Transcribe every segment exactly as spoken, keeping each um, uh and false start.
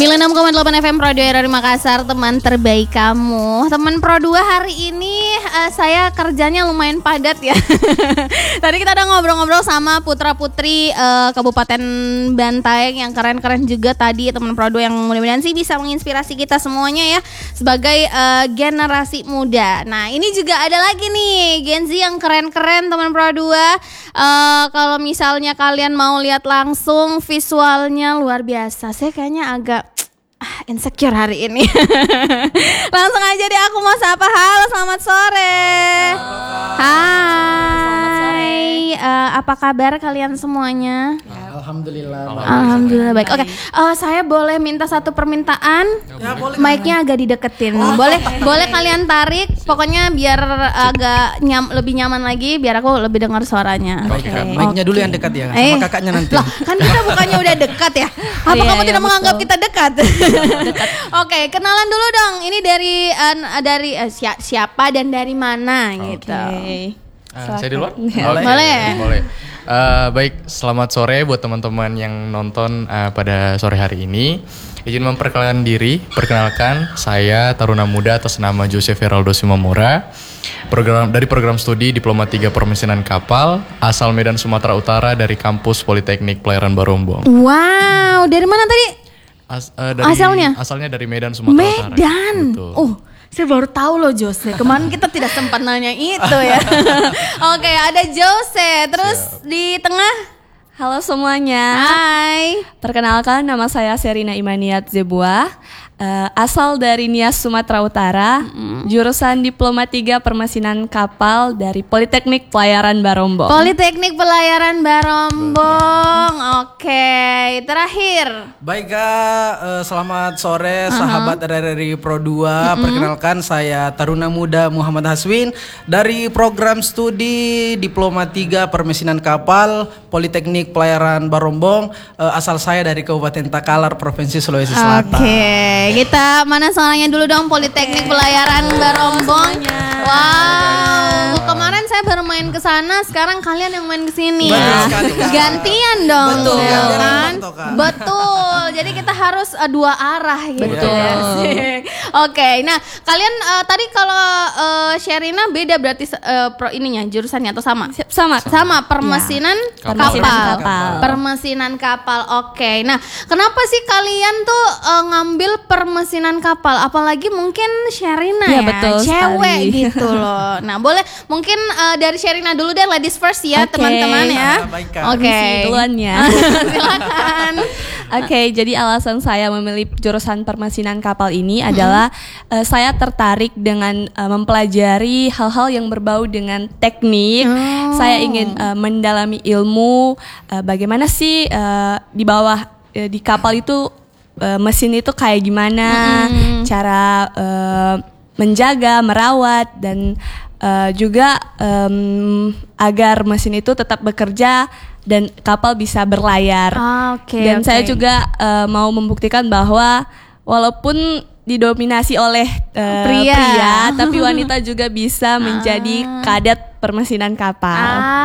sembilan puluh enam koma delapan F M Pro dua R R I Makassar, teman terbaik kamu. Teman Pro dua hari ini uh, saya kerjanya lumayan padat ya. Tadi kita udah ngobrol-ngobrol sama putra-putri uh, Kabupaten Bantaeng yang keren-keren juga tadi, teman Pro dua yang mudah-mudahan sih bisa menginspirasi kita semuanya ya sebagai uh, generasi muda. Nah, ini juga ada lagi nih Gen Z yang keren-keren teman Pro dua. Uh, kalau misalnya kalian mau lihat langsung visualnya luar biasa. Saya kayaknya agak ah, insecure hari ini. Langsung aja deh aku mau sapa. Halo, selamat sore. Hai. Selamat sore. Uh, apa kabar kalian semuanya? Alhamdulillah. Alhamdulillah baik. Oke, okay. uh, saya boleh minta satu permintaan? Ya, boleh. Mic-nya agak dideketin. Oh. Boleh, boleh kalian tarik. Pokoknya biar agak nyam, lebih nyaman lagi, biar aku lebih dengar suaranya. Oke. Okay. Mic-nya dulu yang dekat ya, sama eh. kakaknya nanti. Loh, kan kita bukannya udah dekat ya? Apa iya, kamu iya, tidak betul. menganggap kita dekat? Dekat. Oke, okay, kenalan dulu dong. Ini dari uh, dari uh, siapa dan dari mana okay. gitu. Uh, saya duluan? Boleh. Boleh. Boleh. Uh, baik, selamat sore buat teman-teman yang nonton uh, pada sore hari ini. Izin memperkenalkan diri, perkenalkan saya Taruna Muda atas nama Joseph Heraldo Simamura, program dari program studi Diploma tiga Permesinan Kapal, asal Medan Sumatera Utara dari kampus Politeknik Pelayaran Barombong. Wow, dari mana tadi? As, uh, dari, asalnya? Asalnya dari Medan Sumatera Medan. Utara. Medan. Oh. Saya baru tahu loh Jose. Kemarin kita tidak sempat nanya itu ya. Oke, ada Jose. Terus Siap. Di tengah. Halo semuanya. Hai. Perkenalkan, nama saya Serina Imaniat Zebua. Uh, asal dari Nias Sumatera Utara, mm-hmm. jurusan Diploma tiga Permesinan Kapal dari Politeknik Pelayaran Barombong. Politeknik Pelayaran Barombong. Oke, okay. Terakhir. Baik Kak, uh, selamat sore uh-huh. sahabat R R I Pro dua. Mm-hmm. Perkenalkan saya Taruna Muda Muhammad Haswin dari program studi Diploma tiga Permesinan Kapal Politeknik Pelayaran Barombong. Uh, asal saya dari Kabupaten Takalar, Provinsi Sulawesi Selatan. Oke. Okay. Kita mana soalnya dulu dong Politeknik Pelayaran Barombong. Wow, kemarin saya baru main ke sana, sekarang kalian yang main ke sini ya. Gantian dong. Betul kan? Betul. Jadi kita harus uh, dua arah gitu. Betul. Oke, okay. Nah kalian uh, tadi kalau uh, Sherina beda berarti uh, pro ininya jurusannya atau sama? Sama. Sama permesinan ya. kapal. Permesinan kapal. Permesinan kapal. Oke. Okay. Nah, kenapa sih kalian tuh uh, ngambil permesinan kapal? Apalagi mungkin Sherina ya, ya betul cewek sekali. gitu loh. Nah, boleh mungkin uh, dari Sherina dulu deh, ladies first ya, okay. teman-teman ya. Nah, Oke. Okay. Duluannya. Silakan. Oke, okay, jadi alasan saya memilih jurusan permesinan kapal ini mm-hmm. adalah uh, saya tertarik dengan uh, mempelajari hal-hal yang berbau dengan teknik. Oh. Saya ingin uh, mendalami ilmu uh, bagaimana sih uh, di bawah uh, di kapal itu uh, mesin itu kayak gimana, mm-hmm. cara uh, menjaga, merawat dan uh, juga um, agar mesin itu tetap bekerja dan kapal bisa berlayar. Ah, okay, dan okay. saya juga uh, mau membuktikan bahwa walaupun didominasi oleh uh, pria. pria, tapi wanita juga bisa menjadi kadet permesinan kapal.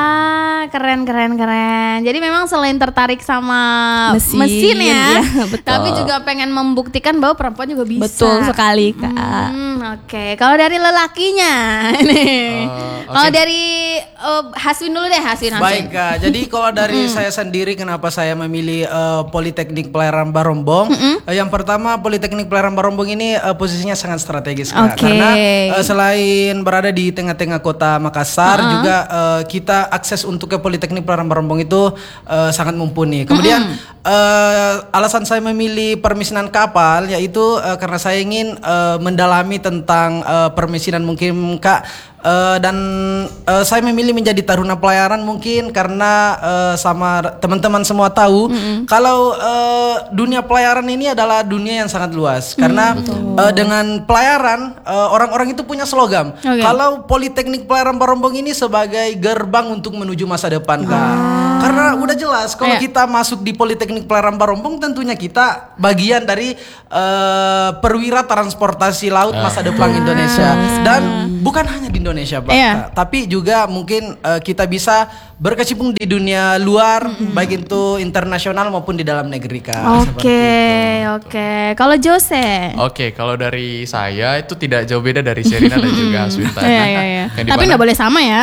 Ah, keren keren keren. Jadi memang selain tertarik sama mesin, mesin ya, ya betul. Tapi juga pengen membuktikan bahwa perempuan juga bisa. Betul sekali, Kak. Hmm, oke. Okay. Kalau dari lelakinya nih. Uh, okay. Kalau dari uh, Haswin dulu deh, Haswin. Haswin. Baik Kak. Jadi kalau dari mm. saya sendiri kenapa saya memilih uh, Politeknik Pelayaran Barombong? Mm-hmm. Uh, yang pertama Politeknik Pelayaran Barombong ini uh, posisinya sangat strategis Kak. Okay. Karena uh, selain berada di tengah-tengah kota Makassar, uh-huh. juga uh, kita akses untuk ke Politeknik Pelayaran Barombong itu uh, sangat mumpuni. Kemudian uh-huh. uh, alasan saya memilih permesinan kapal yaitu uh, karena saya ingin uh, mendalami tentang uh, permesinan mungkin Kak. Uh, dan uh, saya memilih menjadi taruna pelayaran mungkin karena uh, sama teman-teman semua tahu mm-hmm. kalau uh, dunia pelayaran ini adalah dunia yang sangat luas. Karena mm, uh, dengan pelayaran uh, orang-orang itu punya slogan. Okay. Kalau Politeknik Pelayaran Barombong ini sebagai gerbang untuk menuju masa depan Kak. Ah. Karena udah jelas kalau yeah. kita masuk di Politeknik Pelayaran Barombong tentunya kita bagian dari uh, perwira transportasi laut masa depan ah. Indonesia. Dan bukan hanya di Indonesia Pak, Iya. tapi juga mungkin uh, kita bisa berkecimpung di dunia luar, mm-hmm. baik itu internasional maupun di dalam negeri Kak. Oke, oke. Kalau Jose? Oke, kalau dari saya itu tidak jauh beda dari Sherina dan juga Aswinta. Iya, iya, iya. Yang Tapi dimana- nggak boleh sama ya.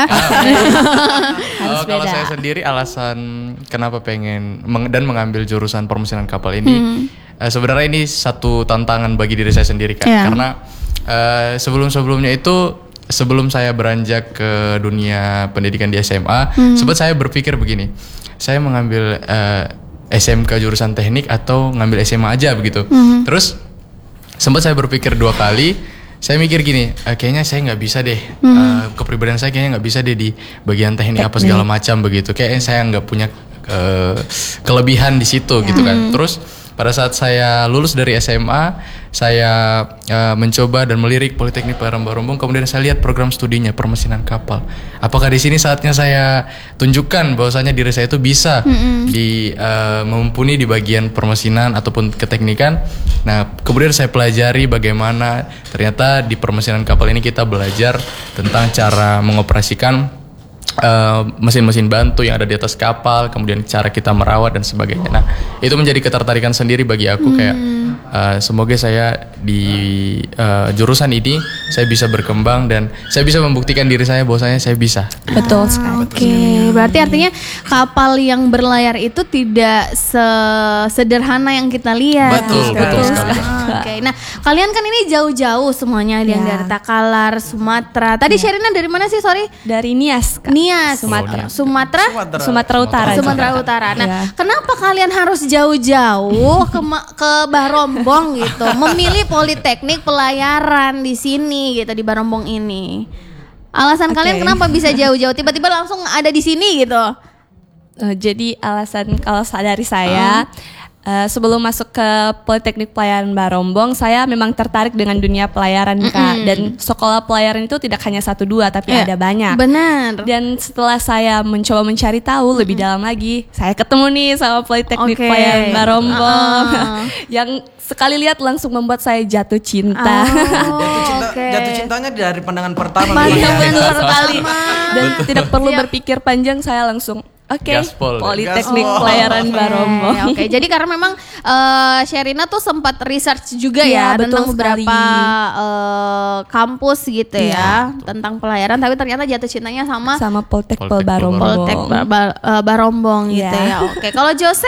Oh, kalau beda. saya sendiri alasan kenapa pengen meng- dan mengambil jurusan permesinan kapal ini, Hmm. eh, sebenarnya ini satu tantangan bagi diri saya sendiri Kak. Iya. Karena eh, sebelum-sebelumnya itu sebelum saya beranjak ke dunia pendidikan di S M A, Hmm. sempat saya berpikir begini, saya mengambil eh, S M K jurusan teknik atau ngambil S M A aja begitu. Hmm. Terus sempat saya berpikir dua kali. Saya mikir gini, eh, kayaknya saya nggak bisa deh, Hmm. eh, kepribadian saya kayaknya nggak bisa deh di bagian teknik apa segala macam begitu. Kayaknya saya nggak punya eh, kelebihan di situ gitu kan. Terus pada saat saya lulus dari S M A, saya eh, mencoba dan melirik Politeknik Pelayaran Barombong. Kemudian saya lihat program studinya permesinan kapal. Apakah di sini saatnya saya tunjukkan bahwasanya diri saya itu bisa di eh, mumpuni di bagian permesinan ataupun keteknikan. Nah, kemudian saya pelajari bagaimana ternyata di permesinan kapal ini kita belajar tentang cara mengoperasikan Uh, mesin-mesin bantu yang ada di atas kapal, kemudian cara kita merawat dan sebagainya. Nah, itu menjadi ketertarikan sendiri bagi aku Hmm. kayak uh, semoga saya di uh, jurusan ini saya bisa berkembang dan saya bisa membuktikan diri saya bahwasanya saya bisa. Betul sekali. Oke, berarti artinya kapal yang berlayar itu tidak sesederhana yang kita lihat. Betul, gitu. betul sekali. Ah, Oke, nah kalian kan ini jauh-jauh semuanya, ada yang Ya. dari Takalar, Sumatera. Tadi Sherina dari mana sih? Sorry. Dari Nias, Kak. Nias, Sumatera. Sumatera, Sumatera. Sumatera Utara. Sumatera juga. Utara. Nah, Ya. kenapa kalian harus jauh-jauh ke Ma- ke Barombong gitu, memilih Politeknik Pelayaran di sini gitu, di Barombong ini? Alasan Oke. kalian kenapa bisa jauh-jauh, tiba-tiba langsung ada di sini gitu? Eh, jadi alasan kalau sa- dari saya eh, sebelum masuk ke Politeknik Pelayaran Barombong, saya memang tertarik dengan dunia pelayaran Kak. Dan sekolah pelayaran itu tidak hanya satu dua, tapi Ya, ada banyak. Benar. Dan setelah saya mencoba mencari tahu lebih dalam lagi, saya ketemu nih sama Politeknik Oke. Pelayaran Barombong Ah. yang sekali lihat langsung membuat saya jatuh cinta. Oh, Jatuh cinta, oke. jatuh cintanya dari pandangan pertama. Mantap, memang ya. benar sekali. Dan tidak perlu Siap. berpikir panjang, saya langsung oke, Gaspol. Politeknik Gaspol. Pelayaran Oke, Barombong. Oke, jadi karena memang eh, Sherina tuh sempat research juga Iya, ya betul tentang beberapa sekali. eh, kampus gitu ya tentang pelayaran, tapi ternyata jatuh cintanya sama Sama Poltek Poltek Barombong. Poltek Ba- Ba- eh, Barombong gitu Iya. ya. Oke, kalau Jose?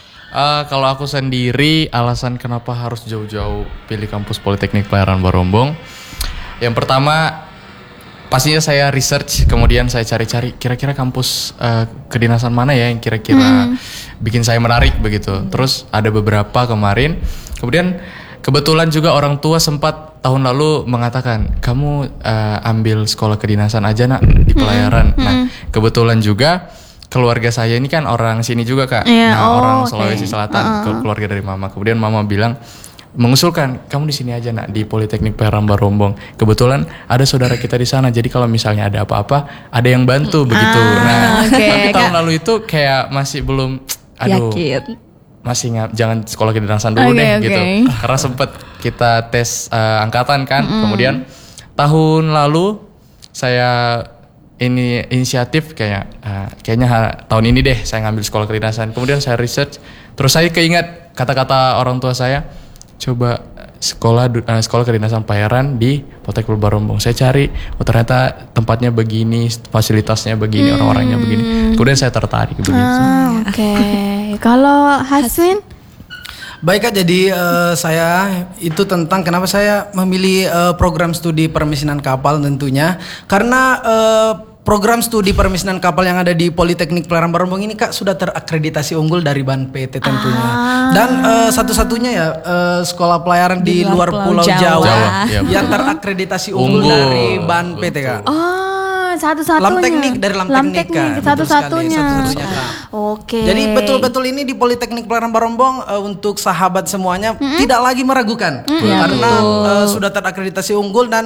Uh, kalau aku sendiri alasan kenapa harus jauh-jauh pilih kampus Politeknik Pelayaran Barombong, yang pertama pastinya saya research, kemudian saya cari-cari kira-kira kampus uh, kedinasan mana ya yang kira-kira bikin saya menarik begitu. Terus ada beberapa kemarin, kemudian kebetulan juga orang tua sempat tahun lalu mengatakan kamu uh, ambil sekolah kedinasan aja nak di pelayaran. Nah kebetulan juga keluarga saya ini kan orang sini juga Kak. Iya, Nah oh, orang oke. Sulawesi Selatan, ke- keluarga dari mama. Kemudian mama bilang mengusulkan kamu di sini aja nak di Politeknik Pelayaran Barombong. Kebetulan ada saudara kita di sana. Jadi kalau misalnya ada apa-apa, ada yang bantu begitu. Nah, oke, tapi tahun Kak. lalu itu kayak masih belum aduh. Yakin. Masih nggak jangan sekolah kedinasan dulu Oke, deh oke. gitu. Karena sempet kita tes eh, angkatan kan. Kemudian tahun lalu saya ini inisiatif kayak eh, kayaknya ha- tahun ini deh saya ngambil sekolah kedinasan. Kemudian saya research, terus saya keinget kata-kata orang tua saya, coba sekolah du- eh, sekolah kedinasan pelayaran di Politeknik Barombong. Saya cari, oh ternyata tempatnya begini, fasilitasnya begini, orang-orangnya begini. Kemudian saya tertarik begitu. Ah, Oke, kalau Haswin? Baik Kak, jadi eh, saya itu tentang kenapa saya memilih eh, program studi permesinan kapal tentunya. Karena eh, program studi permesinan kapal yang ada di Politeknik Pelayaran Barombong ini Kak sudah terakreditasi unggul dari B A N P T tentunya. Dan eh, satu-satunya ya eh, sekolah pelayaran di, Di luar luar Pulau Pulau Jawa, Jawa. Jawa, iya, betul. yang terakreditasi unggul, Unggul, dari B A N P T Kak. Oh, satu-satunya. Lam teknik, dari lam teknik, Kak. Betul satu-satunya. sekali, satu-satunya, Kak. Oke. Jadi betul-betul ini di Politeknik Pelayaran Barombong eh, untuk sahabat semuanya tidak lagi meragukan karena eh, sudah terakreditasi unggul dan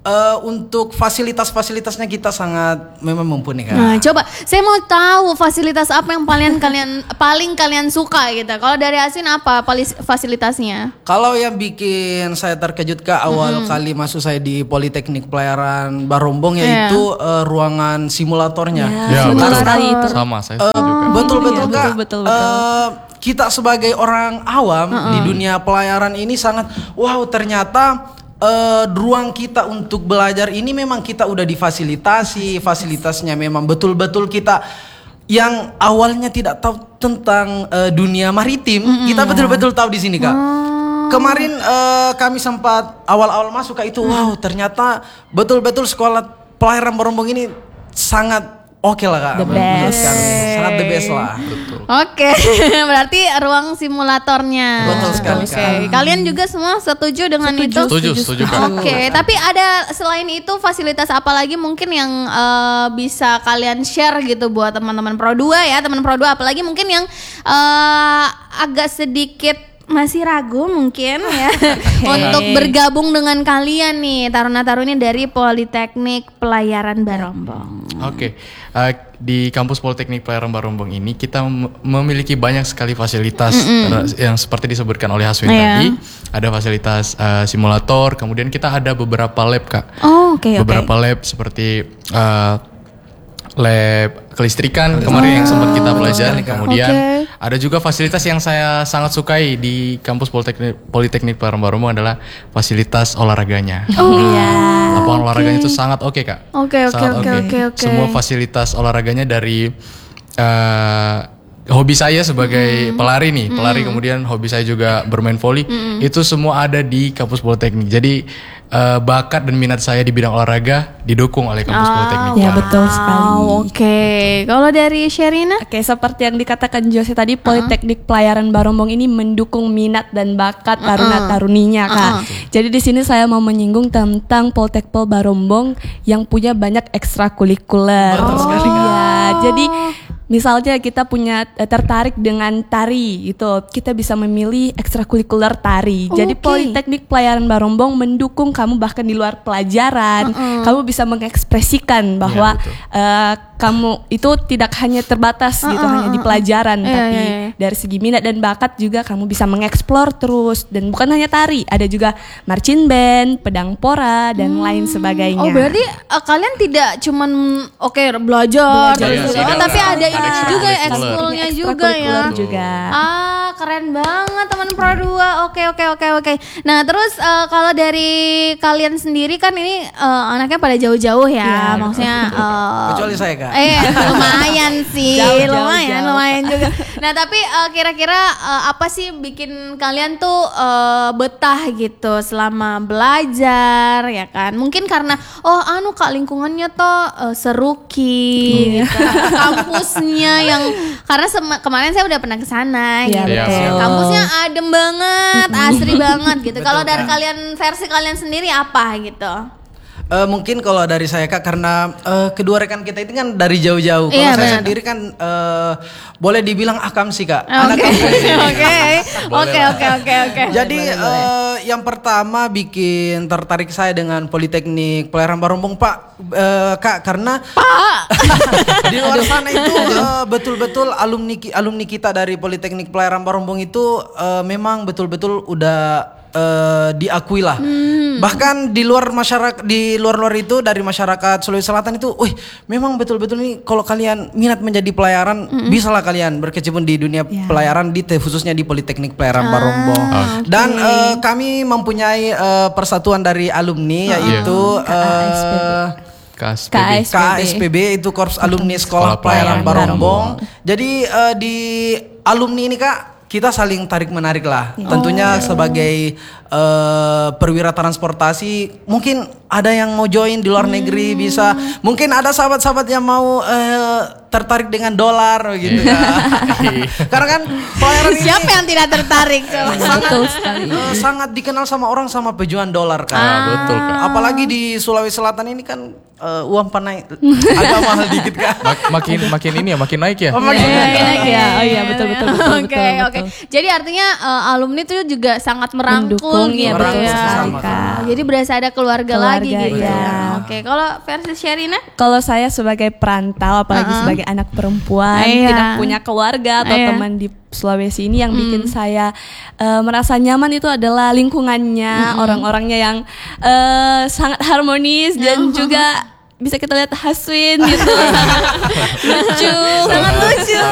uh, untuk fasilitas-fasilitasnya kita sangat memang mumpuni Kak. Nah, coba saya mau tahu fasilitas apa yang paling kalian paling kalian suka gitu. Kalau dari Asin apa palis- fasilitasnya? Kalau yang bikin saya terkejut Kak awal mm-hmm. kali masuk saya di Politeknik Pelayaran Barombong yaitu yeah. uh, ruangan simulatornya. Ya, betul betul. sekali itu. Sama saya Uh, juga. betul-betul Iya, Kak. betul, betul, betul. Uh, kita sebagai orang awam uh-uh. di dunia pelayaran ini sangat wow ternyata uh, ruang kita untuk belajar ini memang kita udah difasilitasi, fasilitasnya memang betul-betul kita yang awalnya tidak tahu tentang uh, dunia maritim, mm-hmm. kita betul-betul tahu di sini Kak. Oh. Kemarin uh, kami sempat awal-awal masuk Kak itu wow ternyata betul-betul sekolah pelayaran Barombong ini sangat oke lah Kak. The best. Sangat the best lah. Oke, berarti ruang simulatornya. Betul sekali Oke, kalian juga semua setuju dengan Setuju. itu? Setuju, setuju Kak. Oke, tapi ada selain itu fasilitas apa lagi mungkin yang uh, bisa kalian share gitu buat teman-teman Pro dua ya, teman Pro dua apalagi mungkin yang uh, agak sedikit masih ragu mungkin ya untuk bergabung dengan kalian nih taruna-taruni dari Politeknik Pelayaran Barombong. Oke, okay. uh, di kampus Politeknik Pelayaran Barombong ini kita mem- memiliki banyak sekali fasilitas mm-hmm. yang seperti disebutkan oleh Haswin yeah. tadi. Ada fasilitas uh, simulator, kemudian kita ada beberapa lab Kak. Oh, oke okay, Beberapa okay. lab seperti uh, lab kelistrikan kemarin yang sempat kita pelajari. Kemudian okay. ada juga fasilitas yang saya sangat sukai di kampus Politeknik Politeknik Pelayaran Barombong adalah fasilitas olahraganya. Oh iya. Lapangan okay. olahraganya itu sangat oke okay, Kak. Oke oke Sangat oke oke oke. Semua fasilitas olahraganya dari uh, hobi saya sebagai mm. pelari nih, pelari mm. kemudian hobi saya juga bermain voli, mm. itu semua ada di kampus Politeknik. Jadi uh, bakat dan minat saya di bidang olahraga didukung oleh kampus oh, Politeknik. Ya betul sekali. Oke, okay. Kalau dari Sherina? Oke, seperti yang dikatakan Jose tadi, uh-huh. Politeknik Pelayaran Barombong ini mendukung minat dan bakat uh-huh. taruna-taruninya Kak. Uh-huh. Jadi di sini saya mau menyinggung tentang Politeknik Barombong yang punya banyak ekstrakurikuler. Betul sekali Kak. Ya, jadi misalnya kita punya eh, tertarik dengan tari gitu, kita bisa memilih ekstrakurikuler tari. Oh, jadi okay. Politeknik Pelayaran Barombong mendukung kamu bahkan di luar pelajaran, uh-uh. kamu bisa mengekspresikan bahwa ya, uh, kamu itu tidak hanya terbatas uh-uh. gitu hanya di pelajaran, uh-uh. tapi yeah, yeah, yeah. dari segi minat dan bakat juga kamu bisa mengeksplor terus. Dan bukan hanya tari, ada juga marching band, pedang pora dan hmm. lain sebagainya. Oh berarti uh, kalian tidak cuman oke okay, belajar, belajar terus, ya, oh, tapi ada ini ada juga ya, ekskulnya ekskulnya juga ya. Juga. Ah, keren banget teman Pro dua. Oke, oke, oke, oke. Nah, terus uh, kalau dari kalian sendiri kan ini uh, anaknya pada jauh-jauh ya, ya maksudnya uh, kecuali saya Kak. Eh, lumayan sih, jauh, lumayan, jauh. lumayan juga. Nah, tapi uh, kira-kira uh, apa sih bikin kalian tuh uh, betah gitu selama belajar ya kan? Mungkin karena oh anu Kak lingkungannya tuh uh, seru ki gitu. Kampusnya yang karena sem- kemarin saya udah pernah ke sana ya, gitu. betul. Kampusnya adem banget, asri banget gitu. Betul, Kalau dari Kak. kalian versi kalian sendiri apa gitu? Uh, mungkin kalau dari saya Kak karena uh, kedua rekan kita itu kan dari jauh-jauh. Kalau Iya, saya benar. sendiri kan uh, boleh dibilang akam sih Kak. Oke, Anak kampus. oke, oke, oke, oke, oke. Jadi Boleh, boleh. uh, yang pertama bikin tertarik saya dengan Politeknik Pelayaran Barombong Pak uh, Kak karena Pak di luar sana itu uh, betul-betul alumni alumni kita dari Politeknik Pelayaran Barombong itu uh, memang betul-betul udah Uh, diakui lah. Hmm. Bahkan di luar masyarakat, di luar-luar itu dari masyarakat Sulawesi Selatan itu, wih, memang betul-betul nih kalau kalian minat menjadi pelayaran, mm-hmm. bisalah kalian berkecimpung di dunia yeah. pelayaran di khususnya di Politeknik Pelayaran ah, Barombong. Okay. Dan uh, kami mempunyai uh, persatuan dari alumni oh, yaitu uh, K S P B. K S P B. K S P B itu Korps Alumni Sekolah Pelayaran Barombong. Jadi uh, di alumni ini Kak kita saling tarik menarik lah. Oh, tentunya yeah. sebagai uh, perwira transportasi mungkin ada yang mau join di luar hmm. negeri bisa. Mungkin ada sahabat-sahabat yang mau uh, tertarik dengan dolar gitu kan. Karena kan pelayaran ini siapa yang tidak tertarik? sangat uh, sangat dikenal sama orang sama pejuang dolar kan. Ah, betul Kak. Apalagi di Sulawesi Selatan ini kan uh, uang panai agak mahal dikit kan. Mak- makin makin ini ya makin naik ya. Oh, makin naik, naik. naik ya. Oh iya betul betul betul. Oke, oke. Jadi artinya uh, alumni itu juga sangat merangkul Mendukung, gitu ya, ya. betul Kak. sama-sama. Oh, jadi berasa ada keluarga, Keluarga, lagi gitu iya. ya. Oke, kalau versi Sherina? Kalau saya sebagai perantau, apalagi Uh-uh. sebagai anak perempuan, Iya. tidak punya keluarga atau Iya. teman di Sulawesi ini, yang bikin saya eh, merasa nyaman itu adalah lingkungannya, orang-orangnya yang eh, sangat harmonis dan juga bisa kita lihat Haswin gitu, sangat lucu, sangat lucu.